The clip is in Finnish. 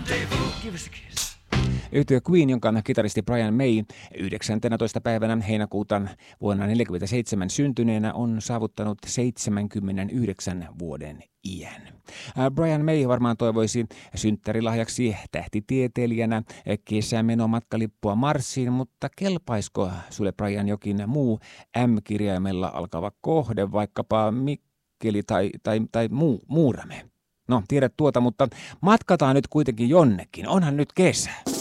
Give us a kiss. Yhtye Queen, jonka kitaristi Brian May 19. päivänä heinäkuuta vuonna 1947 syntyneenä on saavuttanut 79 vuoden iän. Brian May varmaan toivoisi synttärilahjaksi tähtitieteilijänä kesämenomatkalippua Marsiin, mutta kelpaisiko sulle Brian jokin muu M-kirjaimella alkava kohde, vaikkapa Mikkeli tai Muurame? No, tiedät tuota, mutta matkataan nyt kuitenkin jonnekin. Onhan nyt kesä.